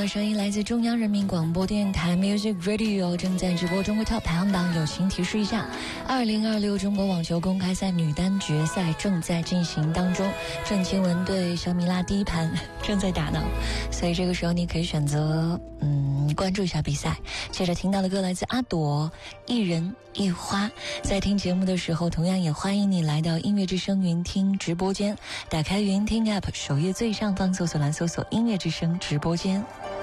的声音来自中央人民广播电台 Music Radio， 正在直播中国 Top 排行榜。友情提示一下，2026中国网球公开赛女单决赛正在进行当中，郑钦文对小米拉第一盘正在打呢，所以这个时候你可以选择关注一下比赛。接着听到的歌来自阿朵，一人一花。在听节目的时候，同样也欢迎你来到音乐之声云听直播间，打开云听 App， 首页最上方搜索栏搜索音乐之声直播间。